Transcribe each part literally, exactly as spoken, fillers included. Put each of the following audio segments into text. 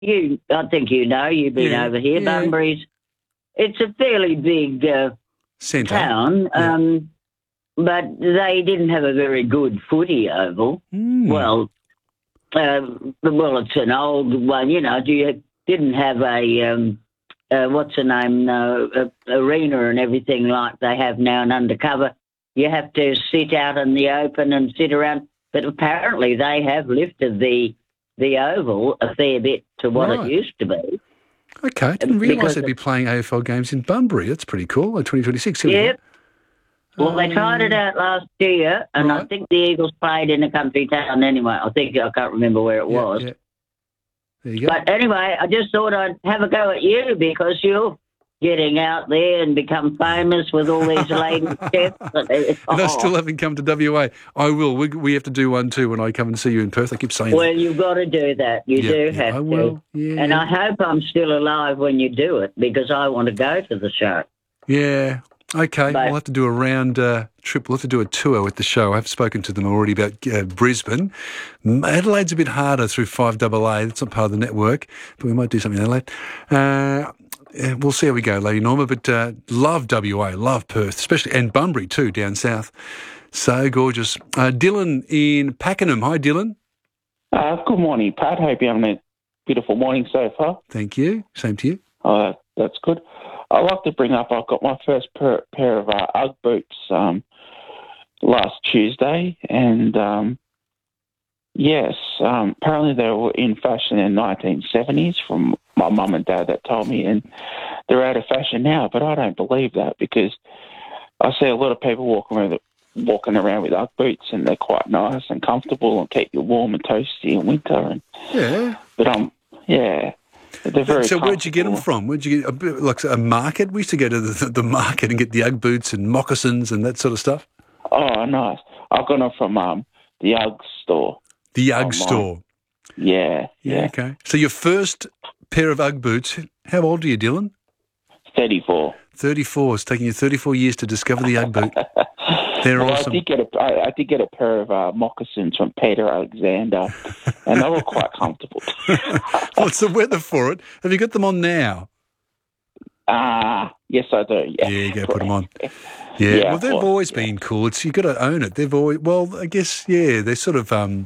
you, I think you know, you've been Yeah, over here, yeah. Bunbury's. It's a fairly big uh, Centre. town, Yeah. um, but they didn't have a very good footy oval. Mm. Well, uh, well, it's an old one, you know. You didn't have a um, uh, what's the name, uh, a, arena and everything like they have now in undercover. You have to sit out in the open and sit around. But apparently they have lifted the the oval a fair bit to what Right. it used to be. Okay, I didn't realise Because they'd be playing A F L games in Bunbury. That's pretty cool. Like twenty twenty-six. Here we Yep. go. Well, they tried it out last year, and I Right. think the Eagles played in a country town anyway. I think, I can't remember where it Yeah, was. yeah. There you go. But anyway, I just thought I'd have a go at you because you're getting out there and become famous with all these lady chefs. And I still haven't come to W A. I will. We, we have to do one too when I come and see you in Perth. I keep saying Well, that. you've got to do that. You Yeah, do yeah, have I to. will. Yeah, and yeah. I hope I'm still alive when you do it because I want to go to the show. Yeah. Okay, But- we'll have to do a round uh, trip. We'll have to do a tour with the show. I've spoken to them already about uh, Brisbane. Adelaide's a bit harder through five A A. That's not part of the network, but we might do something in Adelaide. Uh, yeah, we'll see how we go, Lady Norma, but uh, love W A, love Perth, especially, and Bunbury too, down south. So gorgeous. Uh, Dylan in Pakenham. Hi, Dylan. Uh, good morning, Pat. Hope you're having a beautiful morning so far. Thank you. Same to you. Uh, that's good. I'd like to bring up, I got my first pair, pair of uh, Ugg boots um, last Tuesday, and um, yes, um, apparently they were in fashion in the nineteen seventies from my mum and dad that told me, and they're out of fashion now, but I don't believe that because I see a lot of people walking around, walking around with Ugg boots, and they're quite nice and comfortable and keep you warm and toasty in winter. And Yeah. But, um, yeah... They're very So where'd you get them comfortable. from? Where'd you get a bit like a market? We used to go to the, the market and get the Ugg boots and moccasins and that sort of stuff. Oh, nice. I got them from um, the Ugg store. The Ugg Online. store. Yeah, Yeah, yeah. okay. So your first pair of Ugg boots, how old are you, Dylan? thirty-four. thirty-four. It's taken you thirty-four years to discover the Ugg boot. They're Well, awesome. I did get a, I, I did get a pair of uh, moccasins from Peter Alexander, and they were quite comfortable. What's the weather for it? Have you got them on now? Ah, yes, I do. Yeah, Yeah, you go put them on. Yeah, Yeah, well, of they've course, always yeah. been cool. It's you got to own it. They've always, well, I guess, yeah, they're sort of. Um,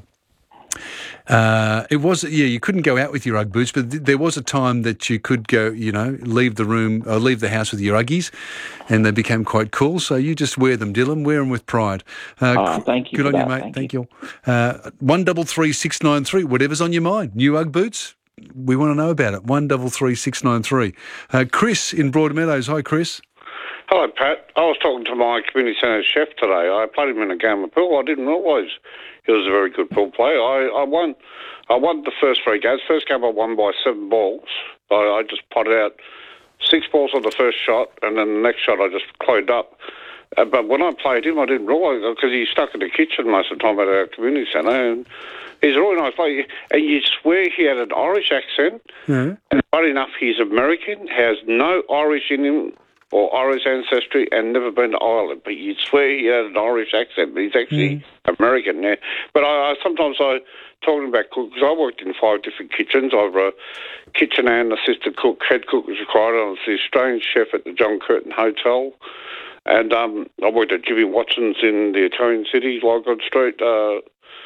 uh, it was, yeah, you couldn't go out with your Ugg boots, but th- there was a time that you could go, you know, leave the room, or leave the house with your Uggies, and they became quite cool. So you just wear them, Dylan. Wear them with pride. Uh, Oh, cr- thank you Good for on you, that. mate. Thank Thank you. Uh, one double three six nine three. Whatever's on your mind. New Ugg boots. We want to know about it. One double three six nine three. Uh, Chris in Broadmeadows. Hi, Chris. Hello, Pat. I was talking to my community centre chef today. I played him in a game of pool. I didn't realise he was a very good pool player. I, I won I won the first three games. First game I won by seven balls. I, I just potted out six balls on the first shot, and then the next shot I just cleaned up. Uh, but when I played him, I didn't realise, because he's stuck in the kitchen most of the time at our community centre, and he's a really nice player. And you swear he had an Irish accent, Yeah. and funny enough, he's American, has no Irish in him, or Irish ancestry, and never been to Ireland. But you'd swear he had an Irish accent, but he's actually American now. But I, I sometimes I talking about cook, because I worked in five different kitchens. I was a kitchen and assistant cook, head cook was required. I was the Australian chef at the John Curtin Hotel. And um, I worked at Jimmy Watson's in the Italian city, Lygon Street. Uh,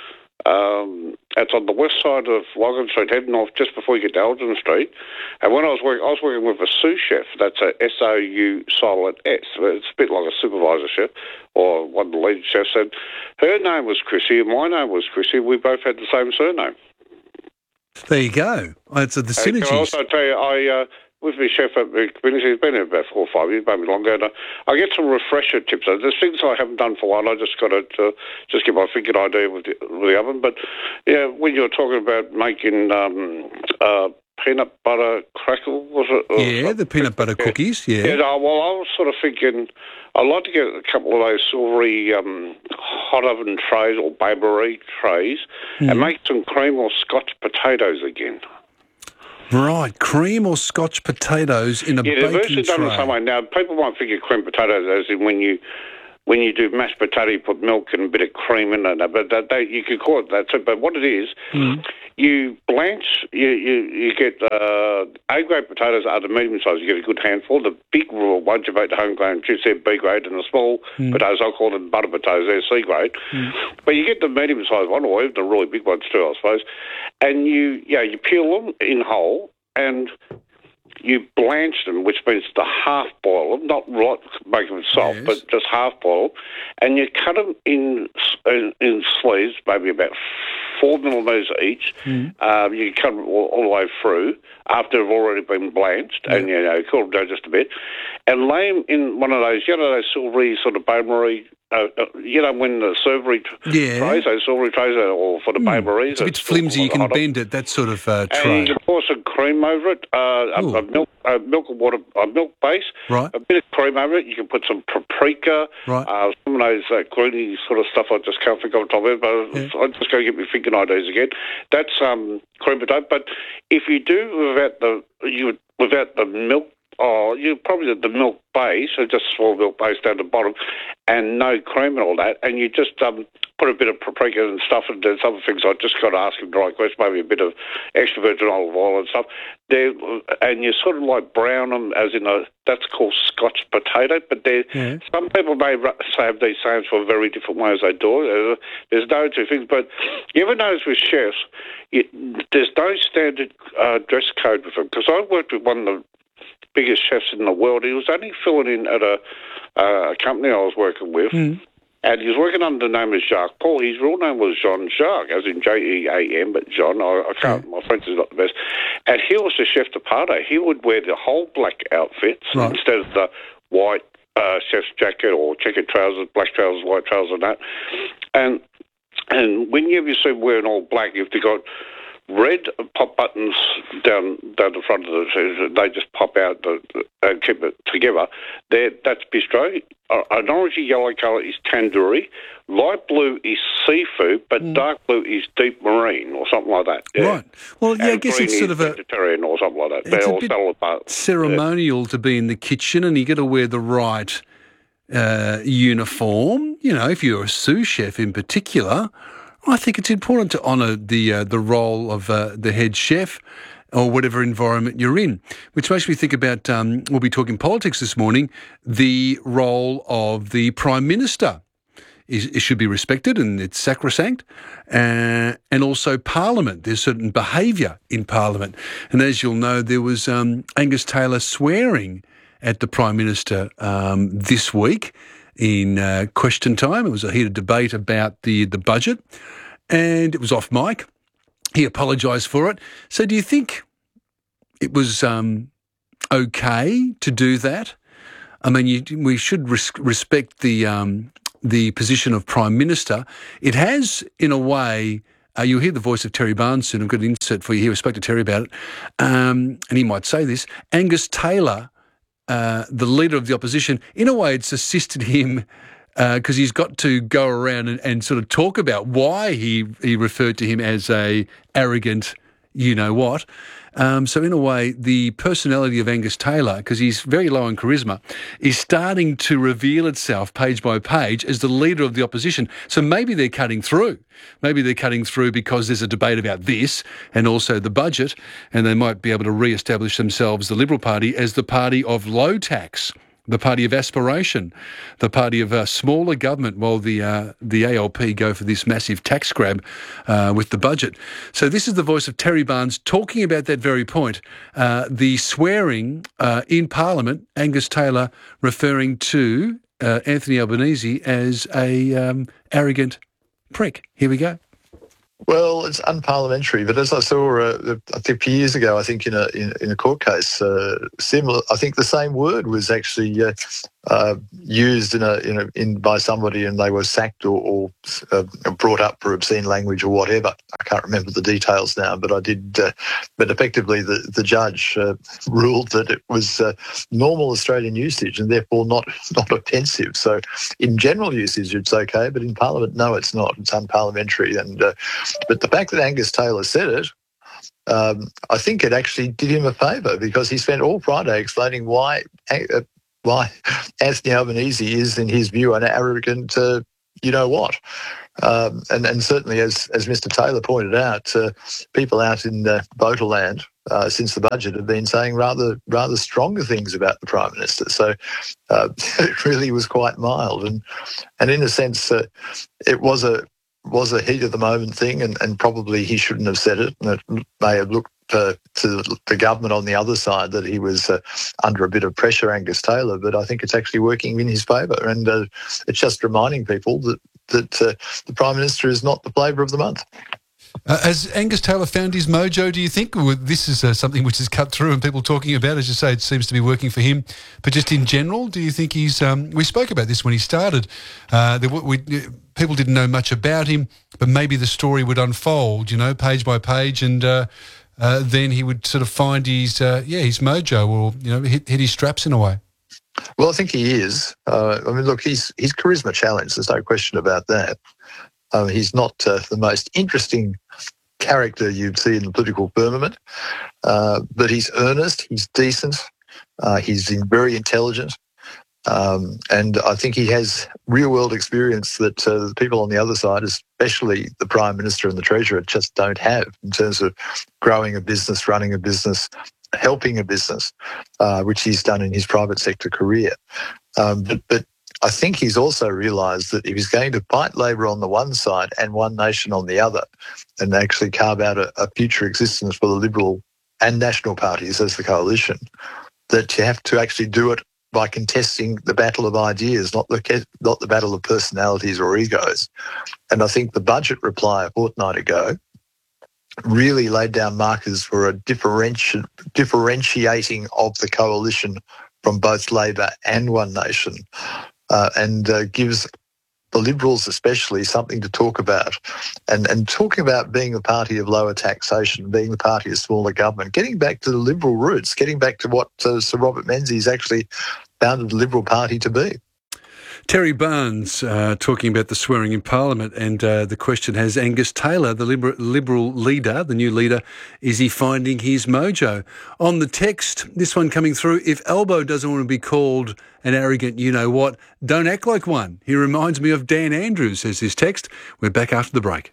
um, it's on the west side of Lygon Street, heading off just before you get to Elgin Street. And when I was working, I was working with a sous chef. That's a S O U silent S. It's a bit like a supervisor chef or one of the lead chefs. And her name was Chrissy and my name was Chrissy. We both had the same surname. There you go. Oh, it's uh, the And can I synergies. also tell you, I... Uh, with my chef at the community, he's been here about four or five years, maybe longer. And I, I get some refresher tips. There's things I haven't done for a while. I just got to uh, just get my thinking idea with the, with the oven. But yeah, when you were talking about making um, uh, peanut butter crackle, was it? Or Yeah, the something? peanut butter Yeah. cookies. Yeah. Yeah, no, well, I was sort of thinking I'd like to get a couple of those silvery um, hot oven trays or baby trays Mm. and make some cream or scotch potatoes again. Right, cream or Scotch potatoes in a Yeah, they're baking virtually done the tray. same way. Now, people might think of cream potatoes as in when you when you do mashed potato, you put milk and a bit of cream in it. But that, that, you could call it that too. But what it is, Mm. you blanch, you, you, you get uh, A-grade potatoes are the medium size. You get a good handful. The big ones you make the homegrown chips, they're B-grade, and the small mm. potatoes, I call them butter potatoes, they're C-grade. Mm. But you get the medium size one, or even the really big ones too, I suppose. And you, yeah, you peel them in whole, and you blanch them, which means to half boil them, not right, make them soft, yes. but just half boil them, and you cut them in in, in sleeves, maybe about four millimetres each. Mm. Um, you cut them all, all the way through after they've already been blanched, yeah. and you know, cool them down just a bit, and lay them in one of those, you know, those silvery sort of bain-marie. Uh, uh, you know, when the servery yeah. trays, those silvery trays, are, or for the mm. bain-maries. It's a bit flimsy, you can bend it, that sort of uh, tray. And you can pour some cream over it, uh, a, a milk a milk and water, a milk base, right. a bit of cream over it. You can put some paprika, right. uh, some of those uh, greeny sort of stuff I just can't think of the top of it, but yeah. I'm just going to get my thinking ideas again. That's um, cream potato. But if you do without the, you without the milk, Oh, you probably the milk base, so just small milk base down the bottom, and no cream and all that, and you just um, put a bit of paprika and stuff, and there's other things I just got to ask him the right question, maybe a bit of extra virgin olive oil and stuff. There, and you sort of like brown them, as in a that's called Scotch potato. But there, yeah. some people may have these sayings for very different ways they do it. There's no two things, but you ever notice with chefs, you, there's no standard uh, dress code with them. Because I worked with one of the biggest chefs in the world. He was only filling in at a, uh, a company I was working with, mm. and he was working under the name of Jacques Paul. His real name was Jean Jacques, as in J E A M, but John, I, I can't, mm. my French is not the best. And he was the chef de partie. He would wear the whole black outfits right. instead of the white uh, chef's jacket or checkered trousers, black trousers, white trousers and that. And, and when you see him wearing all black, if they got red pop buttons down down the front of the, they just pop out the, and keep it together. They're, that's bistro. Uh, an orangey yellow colour is tandoori. Light blue is seafood, but mm. dark blue is deep marine or something like that. Yeah. Right. Well, yeah, and I guess it's sort of a vegetarian or something like that. It's They're a all bit apart. ceremonial yeah. to be in the kitchen, and you got to wear the right uh, uniform. You know, if you're a sous chef in particular. I think it's important to honour the uh, the role of uh, the head chef or whatever environment you're in, which makes me think about, um, we'll be talking politics this morning, the role of the Prime Minister. Is, it should be respected and it's sacrosanct, uh, and also Parliament. There's certain behaviour in Parliament. And as you'll know, there was um, Angus Taylor swearing at the Prime Minister um, this week in uh, question time. It was a heated debate about the, the budget, and it was off mic. He apologised for it. So do you think it was um, okay to do that? I mean, you, we should res- respect the um, the position of Prime Minister. It has, in a way, uh, you'll hear the voice of Terry Barnes soon. I've got an insert for you here. I spoke to Terry about it, um, and he might say this. Angus Taylor, Uh, the leader of the opposition, in a way it's assisted him because uh, he's got to go around and, and sort of talk about why he, he referred to him as a arrogant you-know-what. Um, so in a way, the personality of Angus Taylor, because he's very low in charisma, is starting to reveal itself page by page as the leader of the opposition. So maybe they're cutting through. Maybe they're cutting through because there's a debate about this and also the budget, and they might be able to re-establish themselves, the Liberal Party, as the party of low tax, the party of aspiration, the party of uh, smaller government, while the uh, the A L P go for this massive tax grab uh, with the budget. So this is the voice of Terry Barnes talking about that very point. Uh, the swearing uh, in Parliament, Angus Taylor referring to uh, Anthony Albanese as a um, arrogant prick. Here we go. Well, it's unparliamentary, but as I saw, uh, I think a few years ago, I think in a in, in a court case, uh, similar, I think the same word was actually uh, uh, used in a, in a in by somebody, and they were sacked or, or uh, brought up for obscene language or whatever. I can't remember the details now, but I did. Uh, but effectively, the the judge uh, ruled that it was uh, normal Australian usage and therefore not not offensive. So, in general usage, it's okay, but in Parliament, no, it's not. It's unparliamentary, and uh, but the fact that Angus Taylor said it, um, I think it actually did him a favour, because he spent all Friday explaining why uh, why Anthony Albanese is, in his view, an arrogant uh, you know what. Um, and, and certainly, as as Mister Taylor pointed out, uh, people out in uh, Voterland uh, since the budget have been saying rather rather stronger things about the Prime Minister. So uh, it really was quite mild, and and in a sense, uh, it was a was a heat of the moment thing, and, and probably he shouldn't have said it, and it may have looked uh, to the government on the other side that he was uh, under a bit of pressure, Angus Taylor. But I think it's actually working in his favour, and uh, it's just reminding people that. that uh, the Prime Minister is not the flavour of the month. Uh, has Angus Taylor found his mojo, do you think? Or this is uh, something which is cut through and people talking about, as you say, it seems to be working for him. But just in general, do you think he's... Um, we spoke about this when he started. Uh, there, we, people didn't know much about him, but maybe the story would unfold, you know, page by page, and uh, uh, then he would sort of find his, uh, yeah, his mojo, or, you know, hit, hit his straps in a way. Well, I think he is. Uh, I mean, look, he's he's charisma challenged. There's no question about that. Um, he's not uh, the most interesting character you'd see in the political firmament, uh, but he's earnest, he's decent, uh, he's very intelligent, um, and I think he has real-world experience that uh, the people on the other side, especially the Prime Minister and the Treasurer, just don't have in terms of growing a business, running a business, helping a business, uh, which he's done in his private sector career. Um, but, but I think he's also realised that if he's going to fight Labor on the one side and One Nation on the other, and actually carve out a, a future existence for the Liberal and National parties as the coalition, that you have to actually do it by contesting the battle of ideas, not the, not the battle of personalities or egos. And I think the budget reply a fortnight ago really laid down markers for a differenti- differentiating of the coalition from both Labor and One Nation, uh, and uh, gives the Liberals especially something to talk about. And, and talking about being the party of lower taxation, being the party of smaller government, getting back to the Liberal roots, getting back to what uh, Sir Robert Menzies actually founded the Liberal Party to be. Terry Barnes uh, talking about the swearing in Parliament, and uh, the question has Angus Taylor, the Liber- Liberal leader, the new leader, is he finding his mojo? On the text, this one coming through, if Albo doesn't want to be called an arrogant you-know-what, don't act like one. He reminds me of Dan Andrews, says this text. We're back after the break.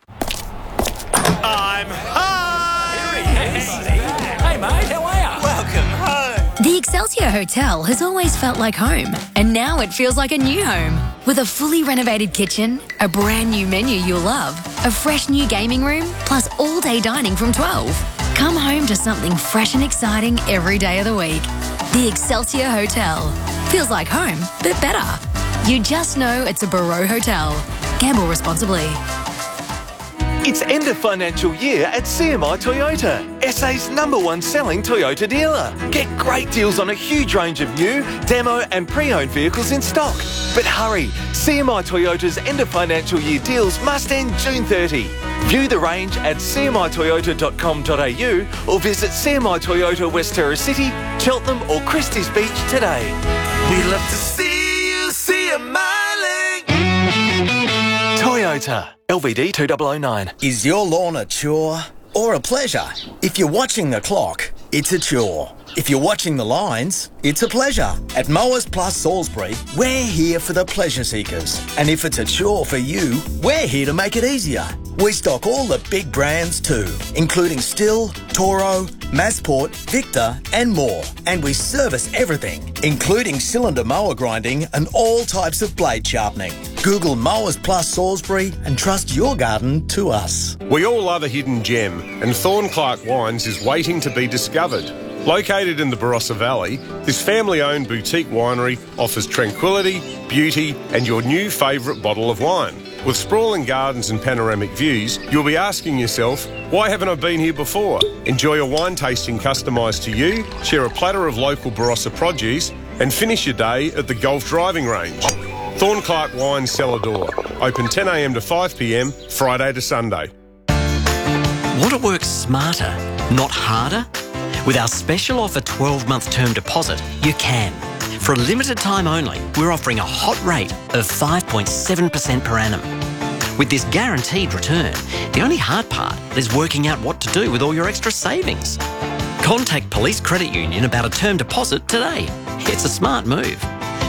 I'm home! Hey, mate, how are you? Welcome home. The Excelsior Hotel has always felt like home, and now it feels like a new home. With a fully renovated kitchen, a brand new menu you'll love, a fresh new gaming room, plus all-day dining from twelve. Come home to something fresh and exciting every day of the week. The Excelsior Hotel. Feels like home, but better. You just know it's a Barreau Hotel. Gamble responsibly. It's end of financial year at C M I Toyota, S A's number one selling Toyota dealer. Get great deals on a huge range of new, demo and pre-owned vehicles in stock. But hurry, C M I Toyota's end of financial year deals must end June thirtieth. View the range at c m i toyota dot com dot a u or visit C M I Toyota West Terrace City, Cheltenham or Christie's Beach today. We love to see you see a miling. Toyota. L V D two thousand nine. Is your lawn a chore or a pleasure? If you're watching the clock, it's a chore. If you're watching the lines, it's a pleasure. At Mowers Plus Salisbury, we're here for the pleasure seekers. And if it's a chore for you, we're here to make it easier. We stock all the big brands too, including Stihl, Toro, Massport, Victor and more. And we service everything, including cylinder mower grinding and all types of blade sharpening. Google Mowers Plus Salisbury and trust your garden to us. We all love a hidden gem, and Thornclark Wines is waiting to be discovered. Located in the Barossa Valley, this family-owned boutique winery offers tranquility, beauty and your new favourite bottle of wine. With sprawling gardens and panoramic views, you'll be asking yourself, why haven't I been here before? Enjoy a wine tasting customised to you, share a platter of local Barossa produce and finish your day at the golf driving range. Thornclark Wines Cellar Door, open ten a m to five p m, Friday to Sunday. Want to work smarter, not harder? With our special offer twelve month term deposit, you can. For a limited time only, we're offering a hot rate of five point seven percent per annum. With this guaranteed return, the only hard part is working out what to do with all your extra savings. Contact Police Credit Union about a term deposit today. It's a smart move.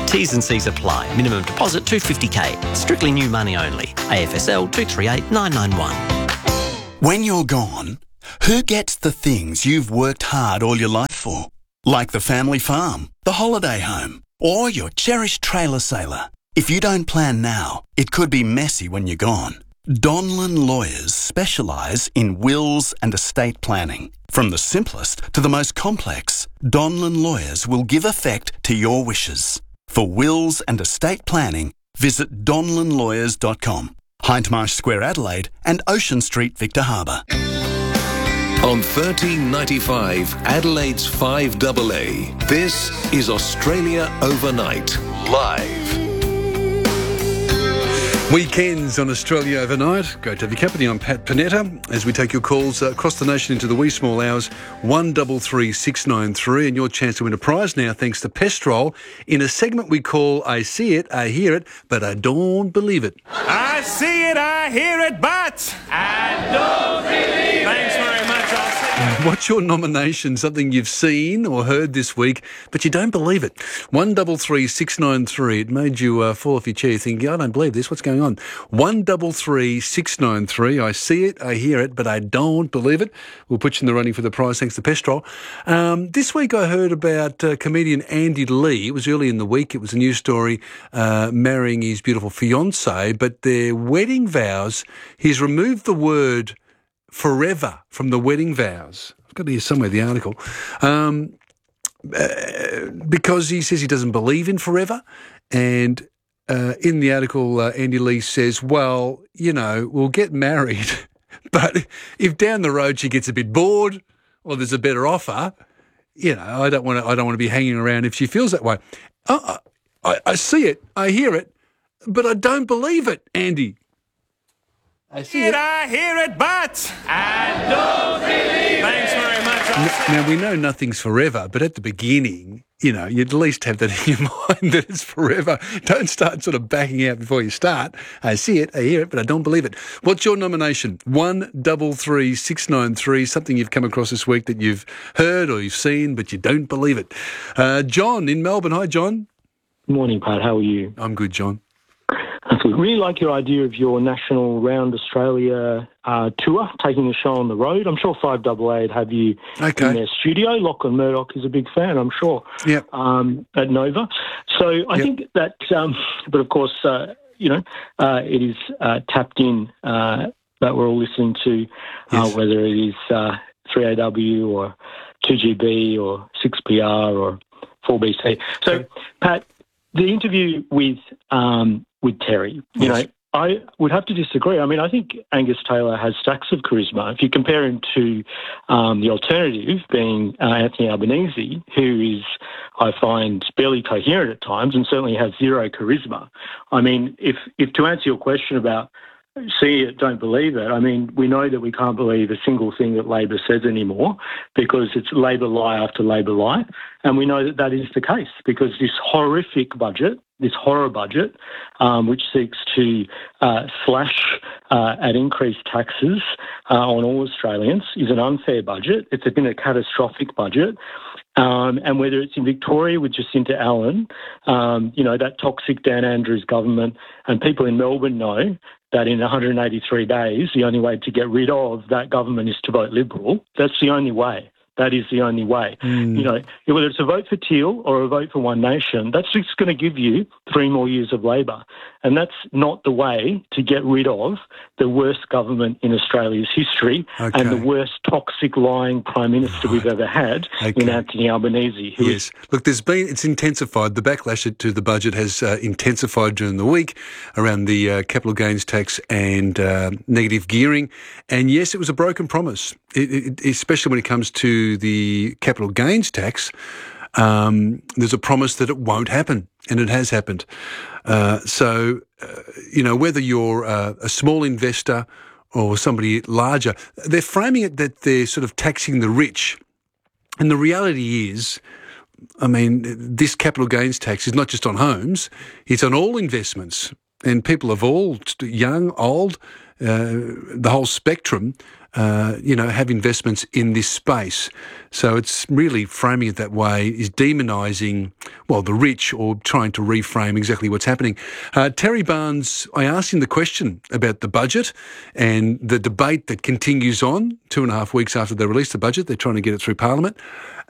T's and C's apply. Minimum deposit two hundred fifty K. Strictly new money only. A F S L two three eight nine nine one. When you're gone, who gets the things you've worked hard all your life for? Like the family farm, the holiday home, or your cherished trailer sailor. If you don't plan now, it could be messy when you're gone. Donlan Lawyers specialise in wills and estate planning. From the simplest to the most complex, Donlan Lawyers will give effect to your wishes. For wills and estate planning, visit donlan lawyers dot com. Hindmarsh Square, Adelaide, and Ocean Street, Victor Harbour. On thirteen ninety-five, Adelaide's five A A, this is Australia Overnight, live. Weekends on Australia Overnight. Great to have your company. I'm Pat Panetta as we take your calls uh, across the nation into the wee small hours. one double three six nine three and your chance to win a prize now thanks to Pestrol in a segment we call I See It, I Hear It, but I Don't Believe It. I see it, I hear it, but I don't believe it. Thanks very much. I'll see you. What's your nomination? Something you've seen or heard this week, but you don't believe it. one double three six nine three. It made you uh, fall off your chair thinking, I don't believe this. What's going on? one double three six nine three. I see it, I hear it, but I don't believe it. We'll put you in the running for the prize thanks to Pestrol. Um, this week I heard about uh, comedian Andy Lee. It was early in the week. It was a news story uh, marrying his beautiful fiancée, but their wedding vows, he's removed the word forever from the wedding vows. I've got here somewhere the article. Um, uh, because he says he doesn't believe in forever. And uh, in the article, uh, Andy Lee says, well, you know, we'll get married, but if down the road she gets a bit bored or there's a better offer, you know, I don't want to. I don't want to be hanging around if she feels that way. Uh, I, I see it, I hear it, but I don't believe it, Andy. I see it. I hear it, but I don't believe it. Thanks very much. Now, now, we know nothing's forever, but at the beginning, you know, you'd at least have that in your mind that it's forever. Don't start sort of backing out before you start. I see it, I hear it, but I don't believe it. What's your nomination? one double three six nine three, something you've come across this week that you've heard or you've seen, but you don't believe it. Uh, John in Melbourne. Hi, John. Morning, Pat. How are you? I'm good, John. I really like your idea of your national round Australia uh, tour, taking the show on the road. I'm sure five A A would have you okay. in their studio. Lachlan Murdoch is a big fan, I'm sure, yep. um, at Nova. So I yep. think that, um, but of course, uh, you know, uh, it is uh, tapped in uh, that we're all listening to, uh, yes. whether it is uh, three A W or two G B or six P R or four B C. So, okay. Pat, the interview with um, with Terry, you yes. know, I would have to disagree. I mean, I think Angus Taylor has stacks of charisma. If you compare him to um, the alternative, being uh, Anthony Albanese, who is, I find, barely coherent at times and certainly has zero charisma. I mean, if, if to answer your question about see it, don't believe it, I mean, we know that we can't believe a single thing that Labor says anymore because it's Labor lie after Labor lie. And we know that that is the case because this horrific budget, this horror budget, um, which seeks to uh, slash uh, at increased taxes uh, on all Australians, is an unfair budget. It's been a catastrophic budget. Um, and whether it's in Victoria with Jacinta Allen, um, you know, that toxic Dan Andrews government, and people in Melbourne know that in one hundred eighty-three days, the only way to get rid of that government is to vote Liberal. That's the only way. That is the only way. Mm. You know, whether it's a vote for Teal or a vote for One Nation, that's just going to give you three more years of Labor. And that's not the way to get rid of the worst government in Australia's history okay. and the worst toxic, lying Prime Minister right. we've ever had okay. in Anthony Albanese. Who yes. Look, there's been, it's intensified. The backlash to the budget has uh, intensified during the week around the uh, capital gains tax and uh, negative gearing. And yes, it was a broken promise, it, it, especially when it comes to the capital gains tax. Um, there's a promise that it won't happen, and it has happened. Uh, so, uh, you know, whether you're uh, a small investor or somebody larger, they're framing it that they're sort of taxing the rich. And the reality is, I mean, this capital gains tax is not just on homes, it's on all investments. And people of all, young, old, uh, the whole spectrum, uh, you know, have investments in this space. So it's really framing it that way is demonising well, the rich, or trying to reframe exactly what's happening. Uh, Terry Barnes, I asked him the question about the budget and the debate that continues on two and a half weeks after they released the budget. They're trying to get it through Parliament.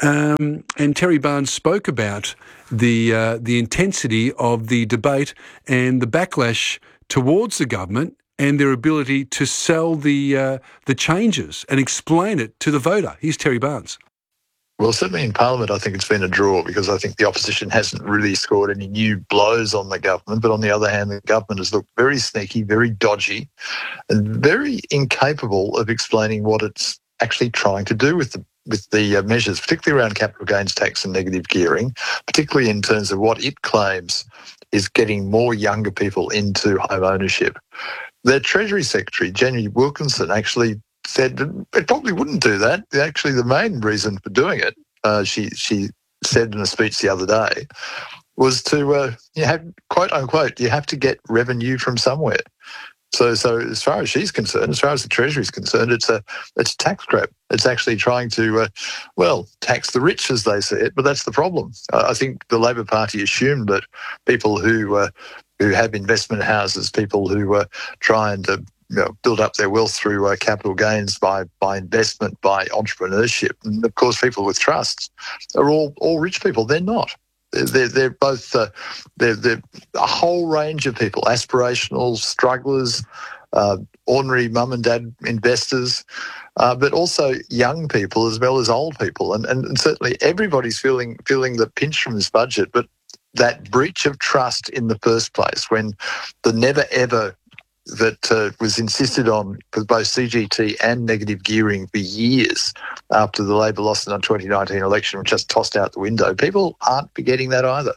Um, and Terry Barnes spoke about the uh, the intensity of the debate and the backlash towards the government and their ability to sell the uh, the changes and explain it to the voter. Here's Terry Barnes. Well, certainly in Parliament, I think it's been a draw because I think the opposition hasn't really scored any new blows on the government. But on the other hand, the government has looked very sneaky, very dodgy, and very incapable of explaining what it's actually trying to do with the with the uh, measures, particularly around capital gains tax and negative gearing, particularly in terms of what it claims is getting more younger people into home ownership. Their Treasury Secretary, Jenny Wilkinson, actually said it probably wouldn't do that. Actually, the main reason for doing it, uh, she she said in a speech the other day, was to uh, you have, quote unquote, you have to get revenue from somewhere. So, so as far as she's concerned, as far as the Treasury is concerned, it's a it's a tax grab. It's actually trying to, uh, well, tax the rich, as they say it. But that's the problem. Uh, I think the Labor Party assumed that people who uh, who have investment houses, people who uh, try and uh, you know, build up their wealth through uh, capital gains by by investment, by entrepreneurship, and of course, people with trusts are all all rich people. They're not. They're, they're both, uh, they're, they're a whole range of people, aspirational, strugglers, uh, ordinary mum and dad investors, uh, but also young people as well as old people. And, and, and certainly everybody's feeling feeling the pinch from this budget, but that breach of trust in the first place when the never ever that uh, was insisted on for both C G T and negative gearing for years after the Labor lost in the twenty nineteen election, which just tossed out the window. People aren't getting that either.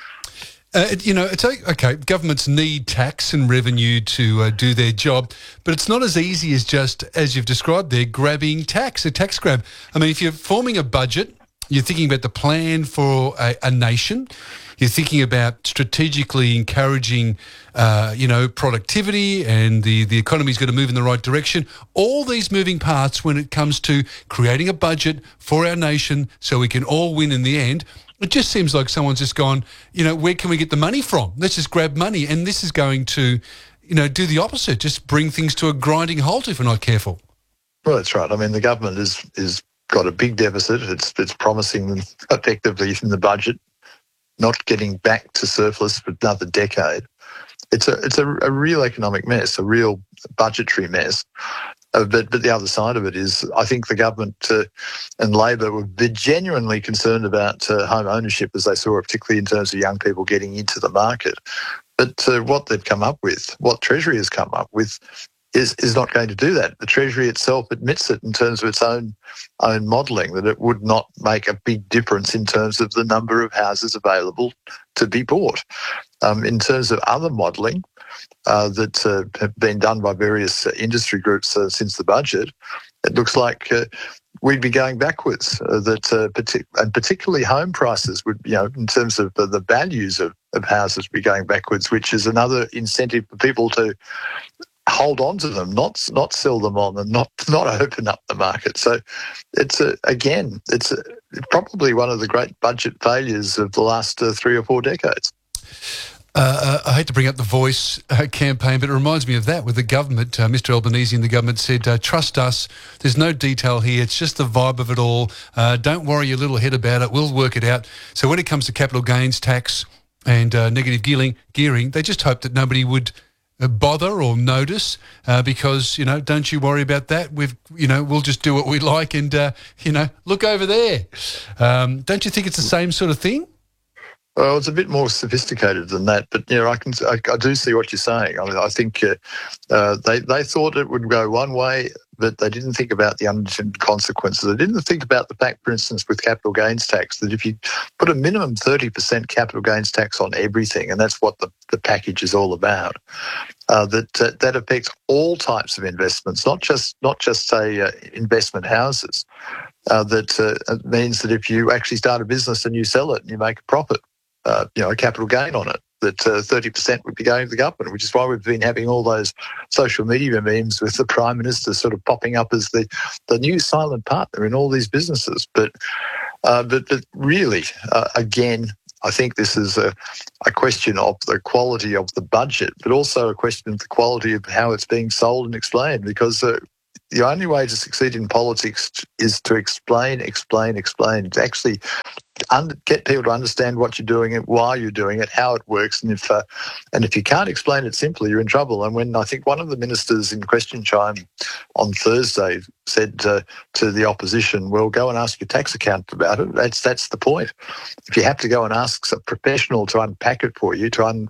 Uh, it, you know, it's okay. Governments need tax and revenue to uh, do their job, but it's not as easy as just, as you've described there, grabbing tax, a tax grab. I mean, if you're forming a budget, you're thinking about the plan for a, a nation. You're thinking about strategically encouraging, uh, you know, productivity, and the, the economy's got to move in the right direction. All these moving parts when it comes to creating a budget for our nation so we can all win in the end. It just seems like someone's just gone, you know, where can we get the money from? Let's just grab money. And this is going to, you know, do the opposite, just bring things to a grinding halt if we're not careful. Well, that's right. I mean, the government is is got a big deficit. It's, it's promising them effectively in the budget, not getting back to surplus for another decade. It's a it's a, a real economic mess, a real budgetary mess. Uh, but but the other side of it is, I think the government uh, and Labor were genuinely concerned about uh, home ownership, as they saw it, particularly in terms of young people getting into the market. But uh, what they've come up with, what Treasury has come up with, is is not going to do that. The Treasury itself admits it in terms of its own own modelling, that it would not make a big difference in terms of the number of houses available to be bought. Um, in terms of other modelling uh, that uh, have been done by various uh, industry groups uh, since the budget, it looks like uh, we'd be going backwards. Uh, that uh, partic- and particularly home prices would, you know, in terms of uh, the values of, of houses, would be going backwards, which is another incentive for people to hold on to them, not not sell them on, and not not open up the market. So it's a, again, it's a, probably one of the great budget failures of the last uh, three or four decades. Uh, uh, I hate to bring up the Voice uh, campaign, but it reminds me of that with the government. Uh, Mister Albanese and the government said, uh, trust us, there's no detail here, it's just the vibe of it all. Uh, don't worry your little head about it, we'll work it out. So when it comes to capital gains tax and uh, negative gearing, gearing, they just hoped that nobody would bother or notice uh, because, you know, don't you worry about that. We've, you know, we'll just do what we like and, uh, you know, look over there. Um, don't you think it's the same sort of thing? Well, it's a bit more sophisticated than that, but you know, I can I, I do see what you're saying. I mean, I think uh, uh, they they thought it would go one way, but they didn't think about the unintended consequences. They didn't think about the fact, for instance, with capital gains tax, that if you put a minimum thirty percent capital gains tax on everything, and that's what the, the package is all about, uh, that uh, that affects all types of investments, not just not just say uh, investment houses. Uh, that uh, it means that if you actually start a business and you sell it and you make a profit, Uh, you know, a capital gain on it, that uh, thirty percent would be going to the government, which is why we've been having all those social media memes with the Prime Minister sort of popping up as the, the new silent partner in all these businesses. But, uh, but, but really, uh, again, I think this is a, a question of the quality of the budget, but also a question of the quality of how it's being sold and explained, because uh, the only way to succeed in politics is to explain, explain, explain, to actually under, get people to understand what you're doing and why you're doing it, how it works, and if uh, and if you can't explain it simply, you're in trouble. And when I think one of the ministers in question time on Thursday said uh, to the opposition, "Well, go and ask your tax accountant about it." That's that's the point. If you have to go and ask a professional to unpack it for you, to un,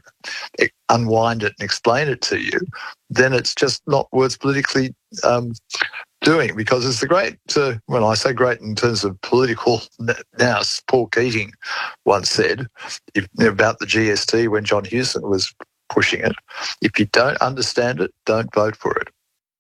unwind it and explain it to you, then it's just not worth politically um, doing, because it's the great, uh, when I say great in terms of political nous, Paul Keating once said if, about the G S T when John Hewson was pushing it, if you don't understand it, don't vote for it.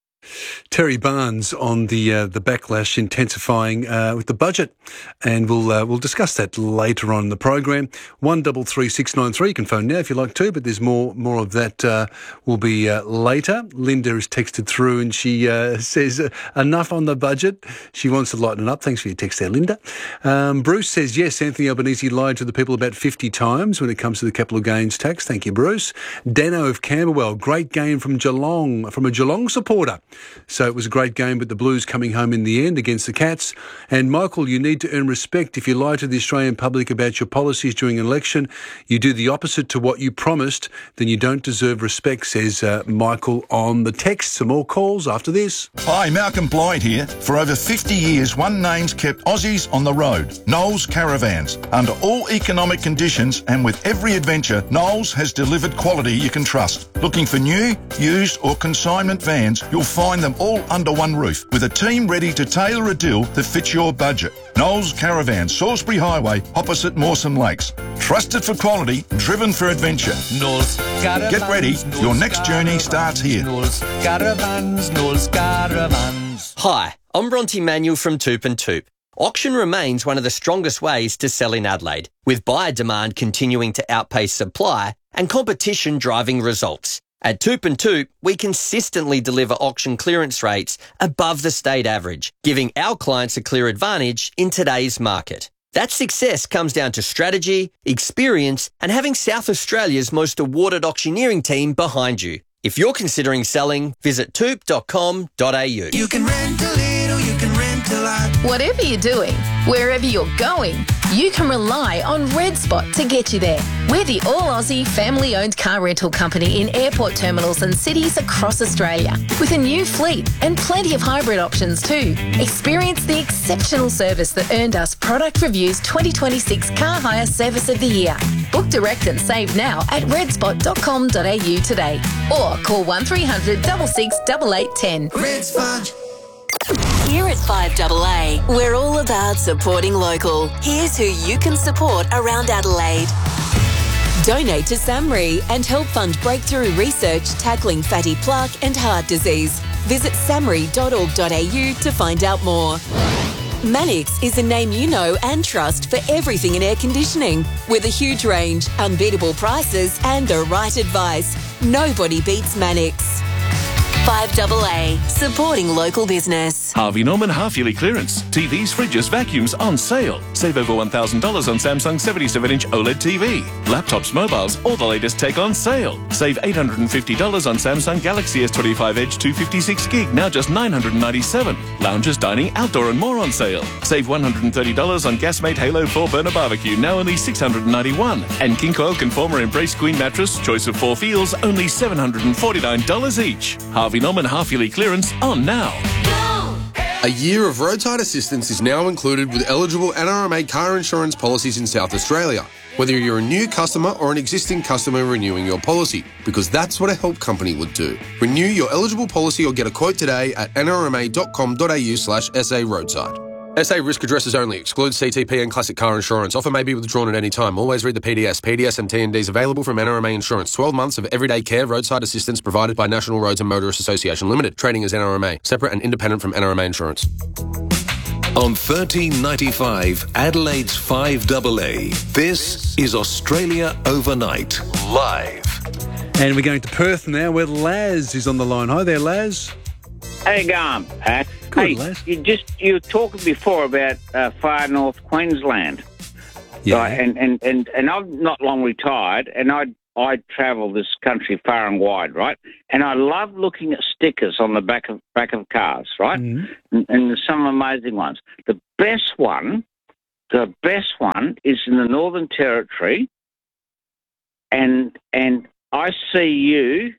Terry Barnes on the uh, the backlash intensifying uh, with the budget, and we'll uh, we'll discuss that later on in the program. One double three six nine three. You can phone now if you like to, but there's more more of that uh, will be uh, later. Linda has texted through and she uh, says uh, enough on the budget. She wants to lighten it up. Thanks for your text there, Linda. Um, Bruce says yes. Anthony Albanese lied to the people about fifty times when it comes to the capital gains tax. Thank you, Bruce. Dano of Camberwell. Great game from Geelong from a Geelong supporter. So it was a great game, but the Blues coming home in the end against the Cats. And Michael, you need to earn respect. If you lie to the Australian public about your policies during an election, you do the opposite to what you promised, then you don't deserve respect, says uh, Michael on the text. Some more calls after this. Hi, Malcolm Blyde here. For over fifty years, One Name's kept Aussies on the road. Knowles Caravans. Under all economic conditions and with every adventure, Knowles has delivered quality you can trust. Looking for new, used or consignment vans, you'll find them all under one roof, with a team ready to tailor a deal that fits your budget. Knowles Caravan, Salisbury Highway, opposite Mawson Lakes. Trusted for quality, driven for adventure. Knowles Caravans. Get ready, Knowles your next journey starts here. Knowles Caravans, Knowles Caravans. Hi, I'm Bronte Manuel from Toop and Toop. Auction remains one of the strongest ways to sell in Adelaide, with buyer demand continuing to outpace supply and competition driving results. At Toop and Toop, we consistently deliver auction clearance rates above the state average, giving our clients a clear advantage in today's market. That success comes down to strategy, experience, and having South Australia's most awarded auctioneering team behind you. If you're considering selling, visit toop dot com dot a u. You can rent a little, you can rent a lot. Whatever you're doing, wherever you're going, you can rely on Red Spot to get you there. We're the all-Aussie family-owned car rental company in airport terminals and cities across Australia, with a new fleet and plenty of hybrid options too. Experience the exceptional service that earned us Product Review's twenty twenty-six Car Hire Service of the Year. Book direct and save now at red spot dot com dot a u today, or call one three hundred, six six eight eight one zero. Red Spot. Here at five A A, we're all about supporting local. Here's who you can support around Adelaide. Donate to SAMRI and help fund breakthrough research tackling fatty plaque and heart disease. Visit samri dot org dot a u to find out more. Mannix is a name you know and trust for everything in air conditioning. With a huge range, unbeatable prices and the right advice, nobody beats Mannix. five A A, supporting local business. Harvey Norman half-yearly clearance. T Vs, fridges, vacuums on sale. Save over one thousand dollars on Samsung seventy-seven inch OLED T V. Laptops, mobiles, all the latest tech on sale. Save eight hundred fifty dollars on Samsung Galaxy S twenty-five Edge two fifty-six gig, now just nine hundred ninety-seven dollars. Lounges, dining, outdoor and more on sale. Save one hundred thirty dollars on Gasmate Halo four burner barbecue, now only six hundred ninety-one dollars. And King Coil Conformer Embrace Queen mattress, choice of four feels, only seven hundred forty-nine dollars each. Harvey Norman half-yearly clearance on now. A year of roadside assistance is now included with eligible N R M A car insurance policies in South Australia, whether you're a new customer or an existing customer renewing your policy, because that's what a help company would do. Renew your eligible policy or get a quote today at n r m a dot com dot a u slash s a roadside. S A risk addresses only. Excludes C T P and classic car insurance. Offer may be withdrawn at any time. Always read the P D S. P D S and T N Ds available from N R M A Insurance. twelve months of everyday care roadside assistance provided by National Roads and Motorists Association Limited. Trading as N R M A. Separate and independent from N R M A Insurance. On thirteen ninety-five, Adelaide's five A A, this is Australia Overnight, live. And we're going to Perth now, where Laz is on the line. Hi there, Laz. How you going, Pat? Good, hey, Les. you just you were talking before about uh, far north Queensland. Yeah. Right, and, and, and, and I'm not long retired, and I I travel this country far and wide, right? And I love looking at stickers on the back of back of cars, right? Mm-hmm. And, and there's some amazing ones. The best one, the best one is in the Northern Territory, and and I see you.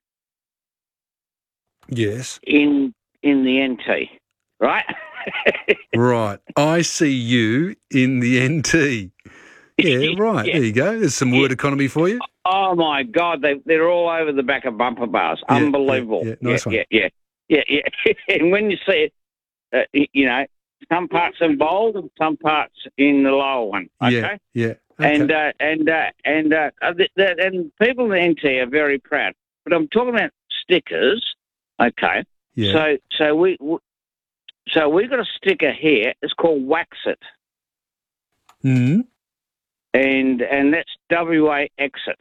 Yes. In in the N T, right? Right. I see you in the N T. Yeah, right. Yeah. There you go. There's some word economy for you. Oh my God, they they're all over the back of bumper bars. Yeah, Unbelievable. yeah, yeah, nice yeah, one. yeah, yeah, yeah, yeah. And when you see it, uh, y- you know, some parts in bold and some parts in the lower one. Okay. Yeah, yeah. Okay. And uh, and uh, and uh, uh, th- th- and people in the N T are very proud. But I'm talking about stickers. Okay. Yeah. So so we w- so we got a sticker here. It's called Wax It, Hmm. and and that's W A Exit.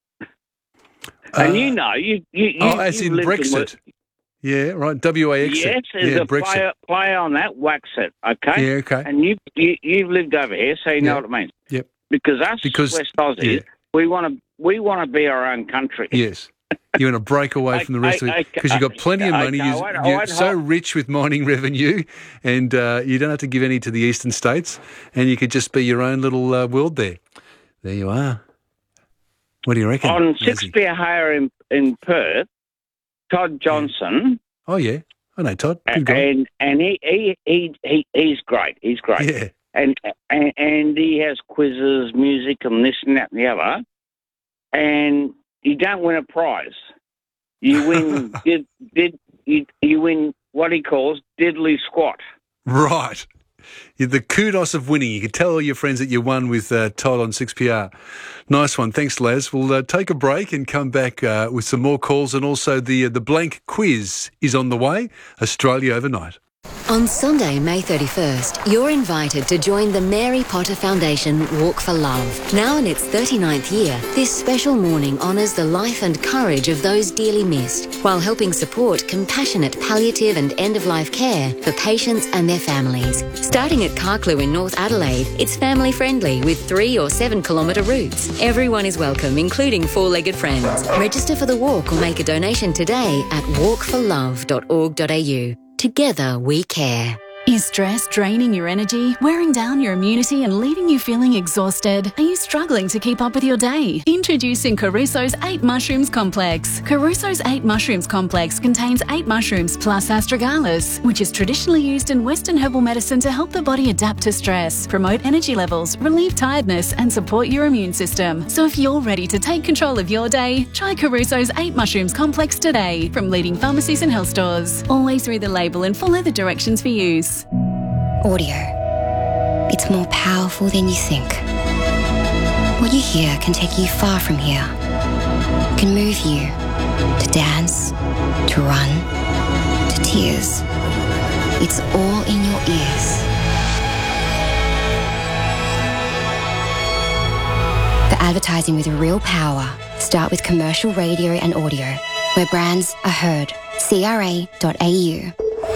And you know, you you, you oh, as you've in lived and Brexit. worked- Yeah, right. W A exit. Yes, there's yeah, a Brexit. play, play on that, Wax It, okay? Yeah, okay. And you, you, you've lived over here, so you know Yeah. what it means. Yep. Because us Because- West Aussies, yeah. we want to we want to be our own country. Yes. You want to break away from the rest of it because you've got plenty of Okay, money. I You're, won't- I you're won't so hold- rich with mining revenue, and uh, you don't have to give any to the eastern states, and you could just be your own little uh, world there. There you are. What do you reckon? On Lazzy? Shakespeare Hire in, in Perth, Todd Johnson, Oh, yeah. I know, Todd. Good guy. and and he, he, he, he he's great. He's great. Yeah. And, and and he has quizzes, music, and this and that and the other. And you don't win a prize. You win did did you you win what he calls diddly squat. Right. Yeah, the kudos of winning. You can tell all your friends that you won with uh, Todd on six P R. Nice one. Thanks, Les. We'll uh, take a break and come back uh, with some more calls, and also the uh, the blank quiz is on the way. Australia Overnight. On Sunday, May thirty-first, you're invited to join the Mary Potter Foundation Walk for Love. Now in its thirty-ninth year, this special morning honours the life and courage of those dearly missed, while helping support compassionate palliative and end-of-life care for patients and their families. Starting at Carclew in North Adelaide, it's family-friendly with three or seven kilometre routes. Everyone is welcome, including four-legged friends. Register for the walk or make a donation today at walk for love dot org dot a u. Together we care. Is stress draining your energy, wearing down your immunity and leaving you feeling exhausted? Are you struggling to keep up with your day? Introducing Caruso's eight Mushrooms Complex. Caruso's eight Mushrooms Complex contains eight mushrooms plus astragalus, which is traditionally used in Western herbal medicine to help the body adapt to stress, promote energy levels, relieve tiredness and support your immune system. So if you're ready to take control of your day, try Caruso's eight Mushrooms Complex today from leading pharmacies and health stores. Always read the label and follow the directions for use. Audio. It's more powerful than you think. What you hear can take you far from here. Can move you to dance, to run, to tears. It's all in your ears. For advertising with real power, start with commercial radio and audio, where brands are heard. C R A dot A U.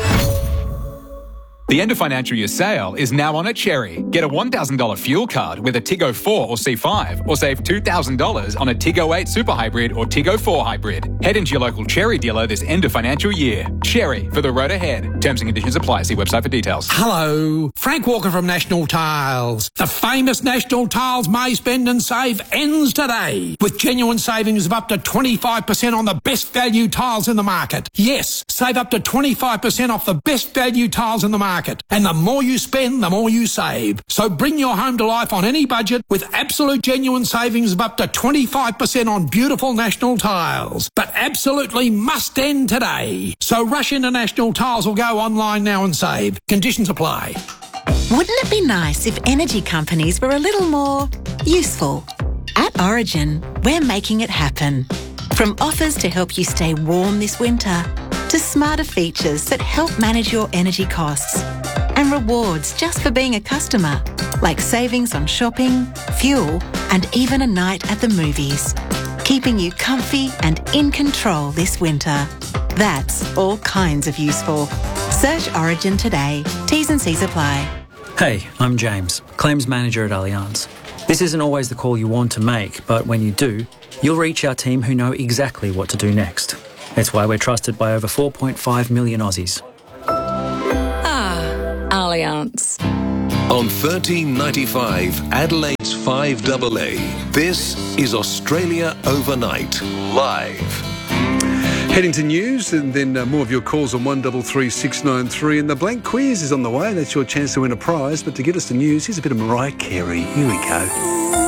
The end of financial year sale is now on at Cherry. Get a one thousand dollars fuel card with a Tiggo four or C five, or save two thousand dollars on a Tiggo eight Super Hybrid or Tiggo four Hybrid. Head into your local Cherry dealer this end of financial year. Cherry, for the road ahead. Terms and conditions apply. See website for details. Hello, Frank Walker from National Tiles. The famous National Tiles May Spend and Save ends today with genuine savings of up to twenty-five percent on the best value tiles in the market. Yes, save up to twenty-five percent off the best value tiles in the market. And the more you spend, the more you save. So bring your home to life on any budget with absolute genuine savings of up to twenty-five percent on beautiful National Tiles. But absolutely must end today. So rush into National Tiles or go online now and save. Conditions apply. Wouldn't it be nice if energy companies were a little more useful? At Origin, we're making it happen. From offers to help you stay warm this winter, to smarter features that help manage your energy costs, and rewards just for being a customer, like savings on shopping, fuel, and even a night at the movies, keeping you comfy and in control this winter. That's all kinds of useful. Search Origin today. T's and C's apply. Hey, I'm James, Claims Manager at Allianz. This isn't always the call you want to make, but when you do, you'll reach our team who know exactly what to do next. It's why we're trusted by over four point five million Aussies. Ah, Allianz. On thirteen ninety-five Adelaide's five A A, this is Australia Overnight, live. Heading to news and then uh, more of your calls on one three three six nine three. And the blank quiz is on the way. That's your chance to win a prize. But to get us the news, here's a bit of Mariah Carey. Here we go.